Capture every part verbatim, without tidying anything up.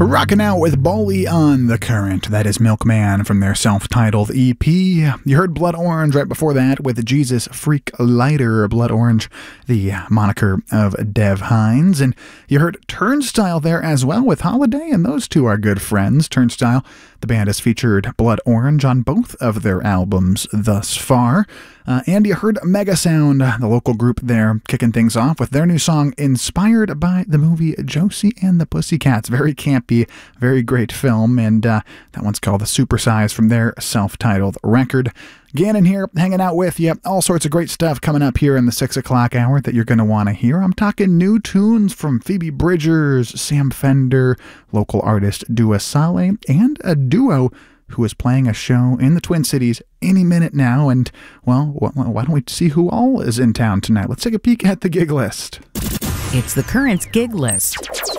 Rocking out with Bolly on the Current. That is Milkman from their self-titled E P. You heard Blood Orange right before that with Jesus Freak Lighter. Blood Orange, the moniker of Dev Hynes. And you heard Turnstile there as well with Holiday, and those two are good friends. Turnstile, the band has featured Blood Orange on both of their albums thus far. Uh, and you heard Megasound, the local group there, kicking things off with their new song inspired by the movie Josie and the Pussycats. Very campy, very great film, and uh, that one's called The Supersize from their self-titled record. Gannon here, hanging out with you. All sorts of great stuff coming up here in the six o'clock hour that you're going to want to hear. I'm talking new tunes from Phoebe Bridgers, Sam Fender, local artist Dua Saleh, and a duo who is playing a show in the Twin Cities any minute now. And, well, why don't we see who all is in town tonight? Let's take a peek at the gig list. It's the Current's gig list.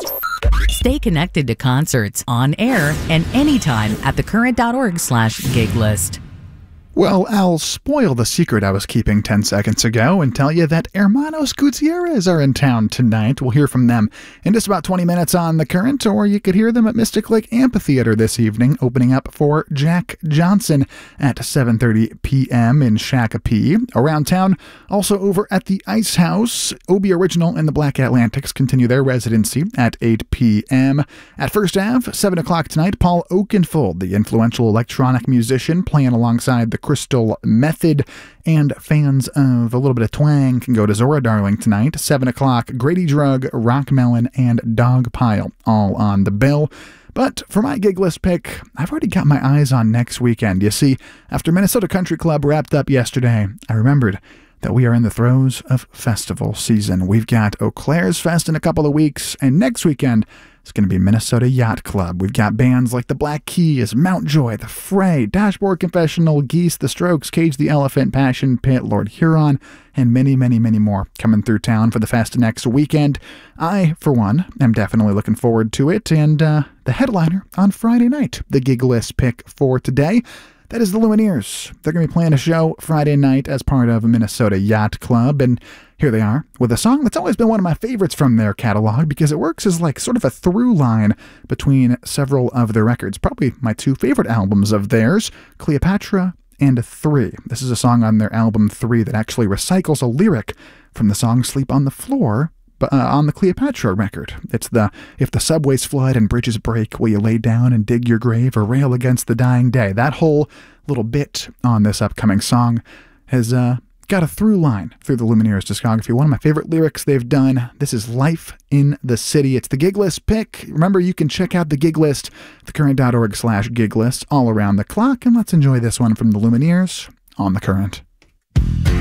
Stay connected to concerts on air and anytime at thecurrent.org slash gig list. Well, I'll spoil the secret I was keeping ten seconds ago and tell you that Hermanos Gutierrez are in town tonight. We'll hear from them in just about twenty minutes on The Current, or you could hear them at Mystic Lake Amphitheater this evening, opening up for Jack Johnson at seven thirty p.m. in Shakopee. Around town, also over at the Ice House, Obi Original and the Black Atlantics continue their residency at eight p.m. At First Ave, seven o'clock tonight, Paul Oakenfold, the influential electronic musician, playing alongside the Crystal Method, and fans of a little bit of twang can go to Zora Darling tonight, seven o'clock, Grady Drug, Rockmelon, and Dogpile, all on the bill. But for my gig list pick, I've already got my eyes on next weekend. You see, after Minnesota Country Club wrapped up yesterday, I remembered that we are in the throes of festival season. We've got Eau Claire's Fest in a couple of weeks, and next weekend it's going to be Minnesota Yacht Club. We've got bands like the Black Keys, Mountjoy, The Fray, Dashboard Confessional, Geese, The Strokes, Cage the Elephant, Passion Pit, Lord Huron, and many, many, many more coming through town for the fest next weekend. I, for one, am definitely looking forward to it, and uh, the headliner on Friday night, the gig list pick for today, that is the Lumineers. They're going to be playing a show Friday night as part of Minnesota Yacht Club, and here they are with a song that's always been one of my favorites from their catalog because it works as like sort of a through line between several of their records. Probably my two favorite albums of theirs, Cleopatra and Three. This is a song on their album Three that actually recycles a lyric from the song Sleep on the Floor, Uh, on the Cleopatra record. It's the, if the subways flood and bridges break, will you lay down and dig your grave or rail against the dying day? That whole little bit on this upcoming song has uh, got a through line through the Lumineers discography. One of my favorite lyrics they've done. This is Life in the City. It's the gig list pick. Remember, you can check out the gig list, thecurrent.org slash gig list all around the clock, and let's enjoy this one from the Lumineers on The Current.